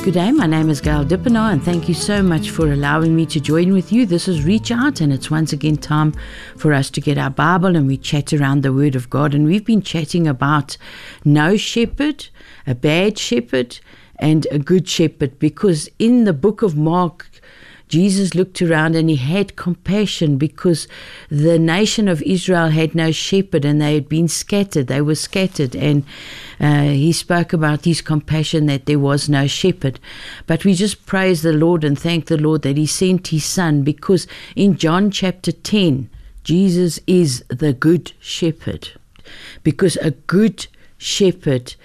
Good day, my name is Gail Dippenaar and thank you so much for allowing me to join with you. This is Reach Out and it's once again time for us to get our Bible and we chat around the Word of God, and we've been chatting about no shepherd, a bad shepherd and a good shepherd, because in the book of Mark, Jesus looked around and he had compassion because the nation of Israel had no shepherd and they had been scattered. They were scattered, and he spoke about his compassion that there was no shepherd. But we just praise the Lord and thank the Lord that he sent his son, because in John chapter 10, Jesus is the good shepherd, because a good shepherd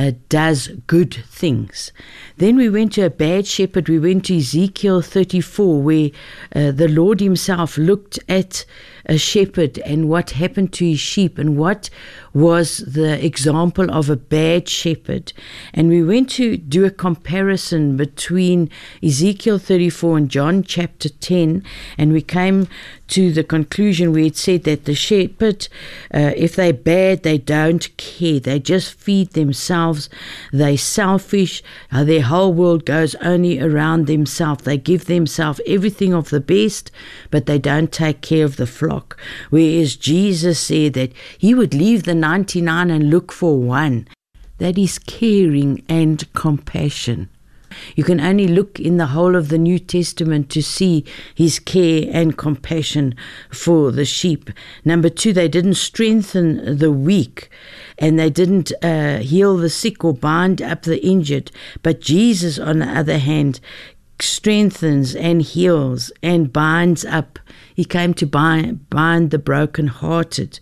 does good things. Then we went to a bad shepherd. We went to Ezekiel 34, where the Lord himself looked at a shepherd and what happened to his sheep and what was the example of a bad shepherd. And we went to do a comparison between Ezekiel 34 and John chapter 10, and we came to the conclusion where it said that the shepherd, if they're bad, they don't care. They just feed themselves. They're selfish. Their whole world goes only around themselves. They give themselves everything of the best, but they don't take care of the flock. Whereas Jesus said that he would leave the 99 and look for one. That is caring and compassion. You can only look in the whole of the New Testament to see his care and compassion for the sheep. Number 2, they didn't strengthen the weak and they didn't heal the sick or bind up the injured. But Jesus, on the other hand, strengthens and heals and binds up. He came to bind the brokenhearted.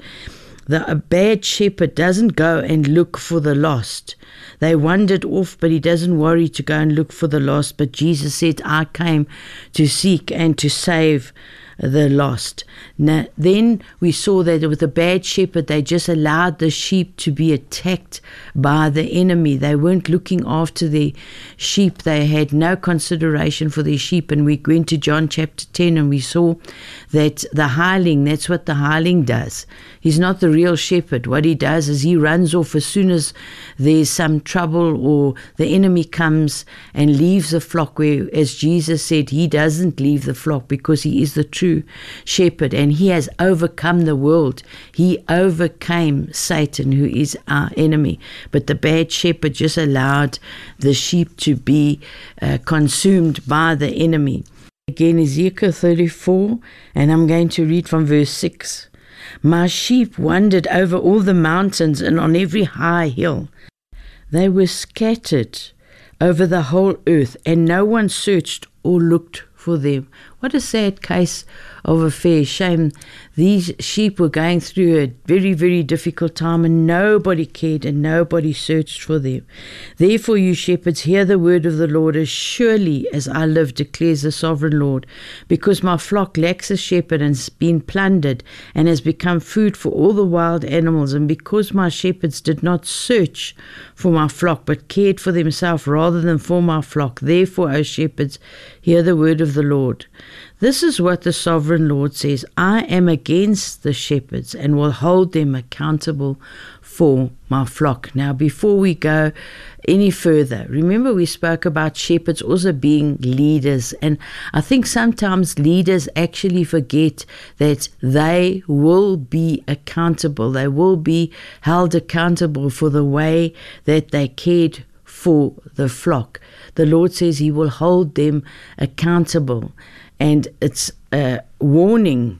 A bad shepherd doesn't go and look for the lost. They wandered off, but he doesn't worry to go and look for the lost. But Jesus said, I came to seek and to save the lost. Now, then we saw that with a bad shepherd, they just allowed the sheep to be attacked by the enemy. They weren't looking after their sheep. They had no consideration for their sheep. And we went to John chapter 10 and we saw that the hireling, that's what the hireling does. He's not the real shepherd. What he does is he runs off as soon as there's some trouble or the enemy comes and leaves the flock, where, as Jesus said, he doesn't leave the flock because he is the true shepherd and he has overcome the world. He overcame Satan, who is our enemy. But the bad shepherd just allowed the sheep to be consumed by the enemy. Again, Ezekiel 34, and I'm going to read from verse 6. My sheep wandered over all the mountains and on every high hill. They were scattered over the whole earth, and no one searched or looked for them. What a sad case of affair. Shame. These sheep were going through a very, very difficult time and nobody cared and nobody searched for them. Therefore, you shepherds, hear the word of the Lord. As surely as I live, declares the sovereign Lord, because my flock lacks a shepherd and has been plundered and has become food for all the wild animals, and because my shepherds did not search for my flock but cared for themselves rather than for my flock, therefore, O shepherds, hear the word of the Lord. This is what the sovereign Lord says. I am against the shepherds and will hold them accountable for my flock. Now, before we go any further, remember we spoke about shepherds also being leaders. And I think sometimes leaders actually forget that they will be accountable. They will be held accountable for the way that they cared for the flock. The Lord says he will hold them accountable. And it's a warning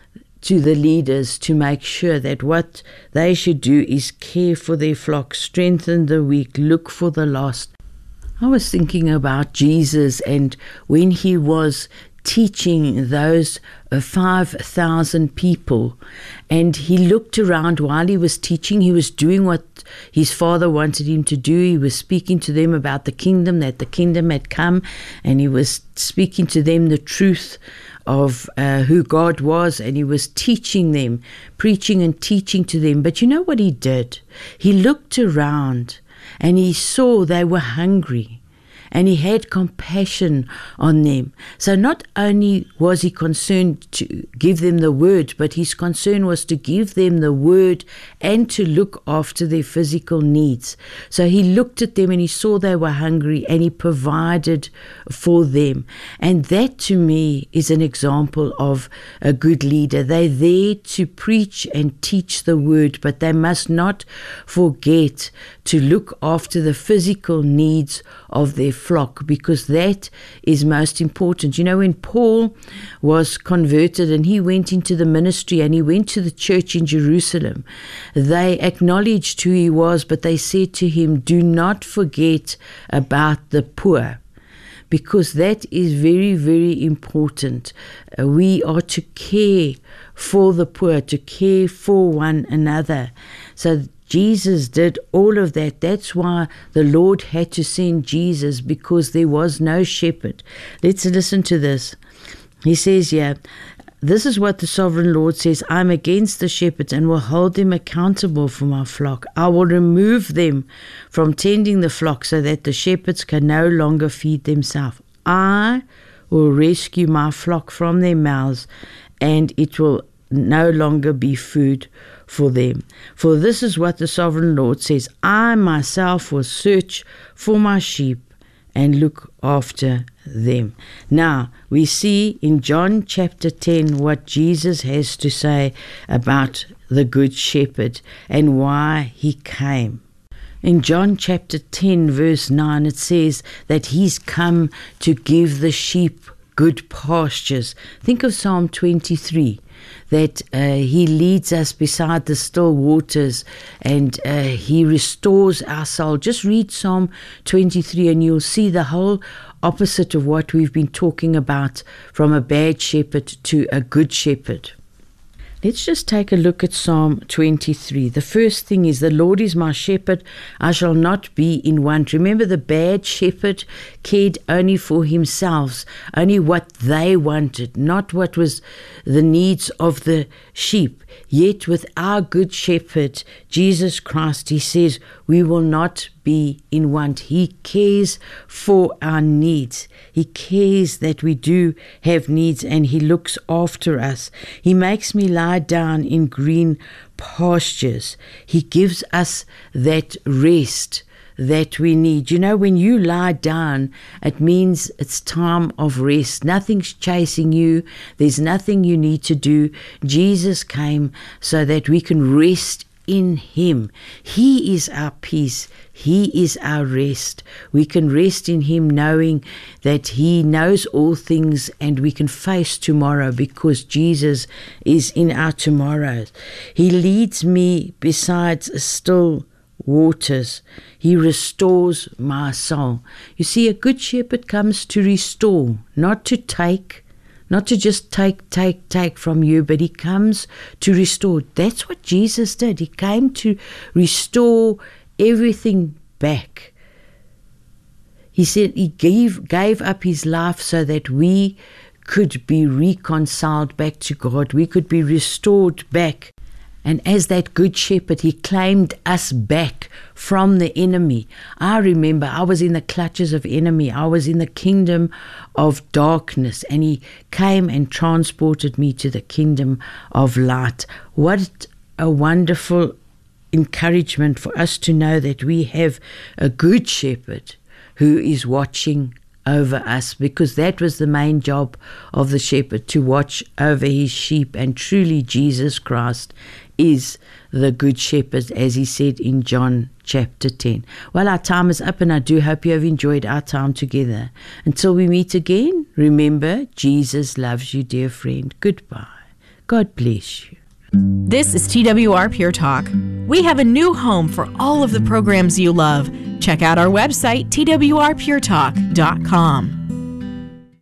to the leaders to make sure that what they should do is care for their flock, strengthen the weak, look for the lost. I was thinking about Jesus and when he was teaching those 5,000 people, and he looked around while he was teaching. He was doing what his father wanted him to do. He was speaking to them about the kingdom, that the kingdom had come, and he was speaking to them the truth of who God was, and he was teaching them, preaching and teaching to them. But you know what he did? He looked around and he saw they were hungry. and he had compassion on them. So not only was he concerned to give them the word, but his concern was to give them the word and to look after their physical needs. So he looked at them and he saw they were hungry and he provided for them. And that to me is an example of a good leader. They're there to preach and teach the word, but they must not forget to look after the physical needs of their flock, because that is most important. You know, when Paul was converted and he went into the ministry and he went to the church in Jerusalem, they acknowledged who he was, but they said to him, do not forget about the poor, because that is very, very important. We are to care for the poor, to care for one another. So Jesus did all of that. That's why the Lord had to send Jesus, because there was no shepherd. Let's listen to this. He says here, this is what the sovereign Lord says, I'm against the shepherds and will hold them accountable for my flock. I will remove them from tending the flock so that the shepherds can no longer feed themselves. I will rescue my flock from their mouths, and it will no longer be food for them. For this is what the sovereign Lord says, I myself will search for my sheep and look after them. Now, we see in John chapter 10 what Jesus has to say about the Good Shepherd and why he came. In John chapter 10 verse 9, it says that he's come to give the sheep good pastures. Think of Psalm 23, that he leads us beside the still waters and he restores our soul. Just read Psalm 23 and you'll see the whole opposite of what we've been talking about, from a bad shepherd to a good shepherd. Let's just take a look at Psalm 23. The first thing is, the Lord is my shepherd, I shall not be in want. Remember, the bad shepherd cared only for himself, only what they wanted, not what was the needs of the sheep. Yet with our good shepherd, Jesus Christ, he says we will not be in want. He cares for our needs. He cares that we do have needs, and he looks after us. He makes me lie down in green pastures. He gives us that rest that we need. You know, when you lie down, it means it's time of rest. Nothing's chasing you. There's nothing you need to do. Jesus came so that we can rest in him. He is our peace. He is our rest. We can rest in him, knowing that he knows all things, and we can face tomorrow because Jesus is in our tomorrows. He leads me beside still waters. He restores my soul. You see, a good shepherd comes to restore, not to take, not to just take from you, but he comes to restore. That's what Jesus did. He came to restore everything back. He said he gave up his life so that we could be reconciled back to God. We could be restored back. And as that good shepherd, he claimed us back from the enemy. I remember I was in the clutches of enemy. I was in the kingdom of darkness, and he came and transported me to the kingdom of light. What a wonderful encouragement for us to know that we have a good shepherd who is watching over us, because that was the main job of the shepherd, to watch over his sheep. And truly Jesus Christ is the good shepherd, as he said in John chapter 10. Well, our time is up, and I do hope you have enjoyed our time together. Until we meet again, remember, Jesus loves you, dear friend. Goodbye. God bless you. This is TWR Pure Talk. We have a new home for all of the programs you love. Check out our website, twrpuretalk.com.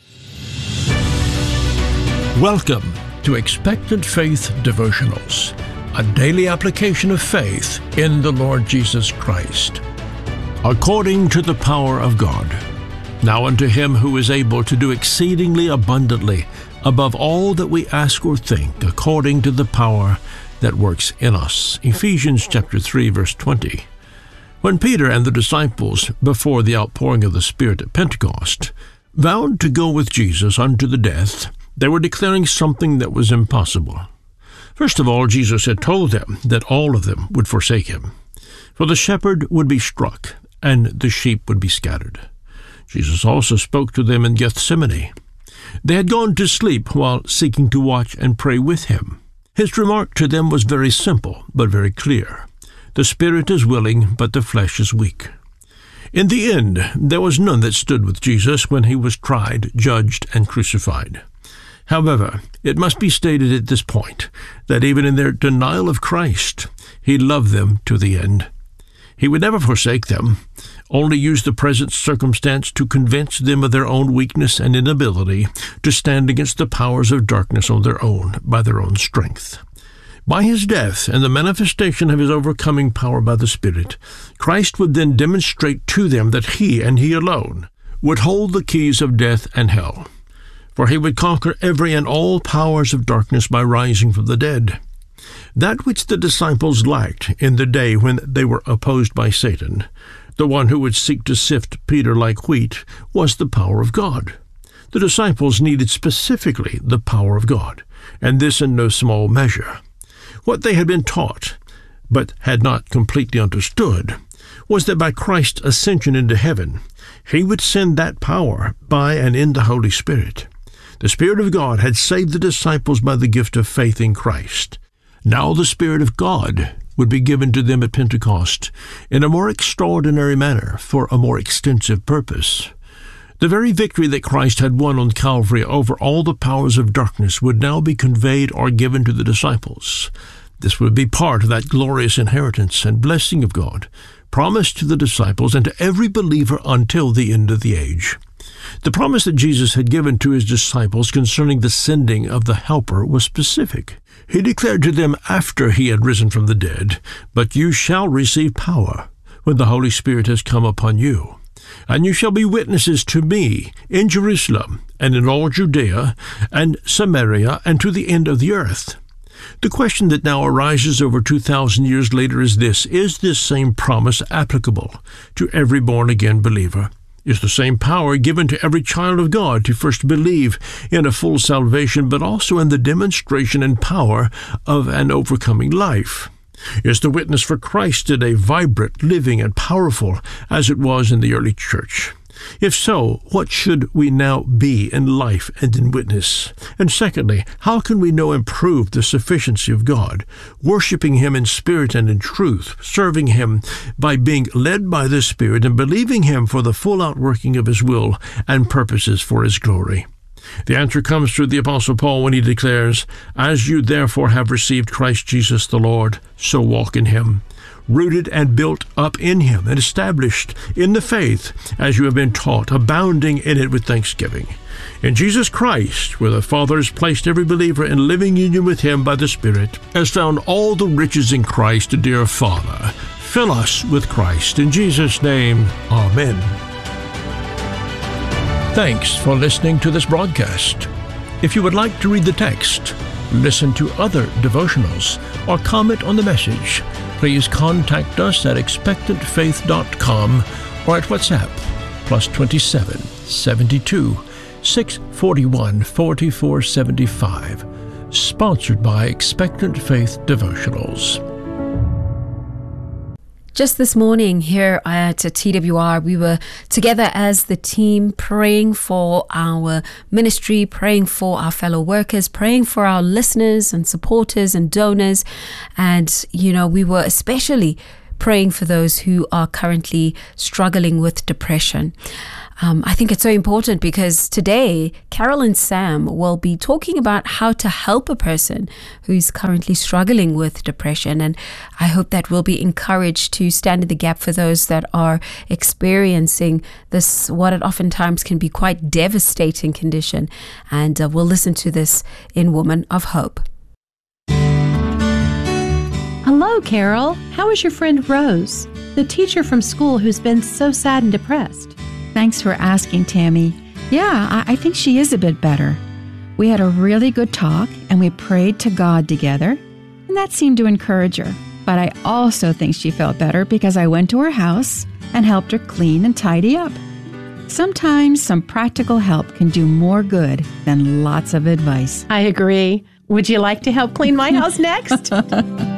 Welcome to Expectant Faith Devotionals, a daily application of faith in the Lord Jesus Christ. According to the power of God, now unto him who is able to do exceedingly abundantly above all that we ask or think, according to the power that works in us. Ephesians chapter 3, verse 20. When Peter and the disciples, before the outpouring of the Spirit at Pentecost, vowed to go with Jesus unto the death, they were declaring something that was impossible. First of all, Jesus had told them that all of them would forsake him, for the shepherd would be struck, and the sheep would be scattered. Jesus also spoke to them in Gethsemane. They had gone to sleep while seeking to watch and pray with him. His remark to them was very simple, but very clear. The spirit is willing, but the flesh is weak. In the end, there was none that stood with Jesus when he was tried, judged, and crucified. However, it must be stated at this point that even in their denial of Christ, he loved them to the end. He would never forsake them, only use the present circumstance to convince them of their own weakness and inability to stand against the powers of darkness on their own, by their own strength. By his death and the manifestation of his overcoming power by the Spirit, Christ would then demonstrate to them that he, and he alone, would hold the keys of death and hell. For he would conquer every and all powers of darkness by rising from the dead. That which the disciples lacked in the day when they were opposed by Satan, the one who would seek to sift Peter like wheat, was the power of God. The disciples needed specifically the power of God, and this in no small measure. What they had been taught, but had not completely understood, was that by Christ's ascension into heaven, he would send that power by and in the Holy Spirit. The Spirit of God had saved the disciples by the gift of faith in Christ. Now the Spirit of God would be given to them at Pentecost in a more extraordinary manner for a more extensive purpose. The very victory that Christ had won on Calvary over all the powers of darkness would now be conveyed or given to the disciples. This would be part of that glorious inheritance and blessing of God, promised to the disciples and to every believer until the end of the age. The promise that Jesus had given to his disciples concerning the sending of the Helper was specific. He declared to them after he had risen from the dead, "But you shall receive power when the Holy Spirit has come upon you. And you shall be witnesses to me in Jerusalem, and in all Judea, and Samaria, and to the end of the earth." The question that now arises over 2,000 years later is this: is this same promise applicable to every born-again believer? Is the same power given to every child of God to first believe in a full salvation, but also in the demonstration and power of an overcoming life? Is the witness for Christ today vibrant, living, and powerful as it was in the early church? If so, what should we now be in life and in witness? And secondly, how can we know and prove the sufficiency of God, worshiping him in spirit and in truth, serving him by being led by the Spirit and believing him for the full outworking of his will and purposes for his glory? The answer comes through the Apostle Paul when he declares, "As you therefore have received Christ Jesus the Lord, so walk in him, rooted and built up in him, and established in the faith as you have been taught, abounding in it with thanksgiving. In Jesus Christ, where the Father has placed every believer in living union with him by the Spirit, has found all the riches in Christ, dear Father. Fill us with Christ. In Jesus' name, amen." Thanks for listening to this broadcast. If you would like to read the text, listen to other devotionals, or comment on the message, please contact us at expectantfaith.com or at WhatsApp +27 72 641 4475. Sponsored by Expectant Faith Devotionals. Just this morning here at TWR, we were together as the team praying for our ministry, praying for our fellow workers, praying for our listeners and supporters and donors. And, we were especially praying for those who are currently struggling with depression. I think it's so important because today, Carol and Sam will be talking about how to help a person who's currently struggling with depression. And I hope that we'll be encouraged to stand in the gap for those that are experiencing this, what it oftentimes can be quite devastating condition. And we'll listen to this in Woman of Hope. Hello, Carol. How is your friend Rose, the teacher from school who's been so sad and depressed? Thanks for asking, Tammy. Yeah, I think she is a bit better. We had a really good talk and we prayed to God together, and that seemed to encourage her. But But I also think she felt better because I went to her house and helped her clean and tidy up. Sometimes some practical help can do more good than lots of advice. I agree. Would you like to help clean my house next?